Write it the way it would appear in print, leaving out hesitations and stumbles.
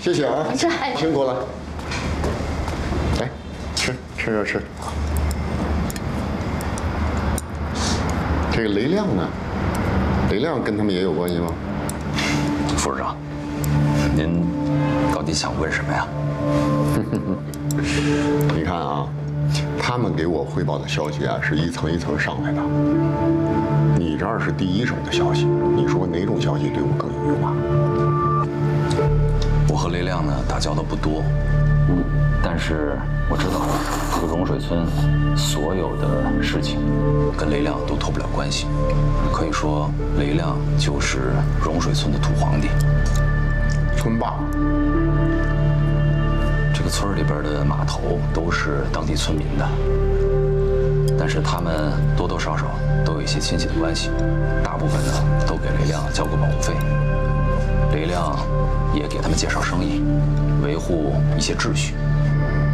谢谢啊， 这还辛苦了。来，吃。这个雷亮呢？雷亮跟他们也有关系吗？ 副市长，您到底想问什么呀？ 你看啊，他们给我汇报的消息啊，是一层一层上来的。你这儿是第一手的消息，你说哪种消息对我更有用啊？ 我和雷亮呢打交道不多，但是我知道这个融水村所有的事情跟雷亮都脱不了关系。可以说，雷亮就是融水村的土皇帝， 村霸。 这个村里边的码头都是当地村民的，但是他们多多少少都有一些亲戚的关系，大部分呢都给雷亮交过保护费。雷亮也给他们介绍生意，维护一些秩序。